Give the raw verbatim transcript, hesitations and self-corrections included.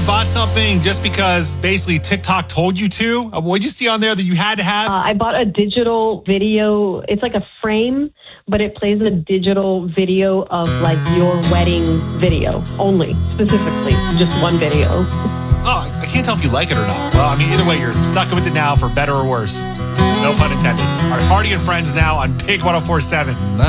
bought something just because basically TikTok told you to? Uh, What'd you see on there that you had to have? Uh, I bought a digital video. It's like a frame, but it plays a digital video of like your wedding video only, specifically, just one video. Oh, I can't tell if you like it or not. Well, I mean, either way, you're stuck with it now for better or worse. No pun intended. All right, Hardy and Friends now on Big one oh four seven.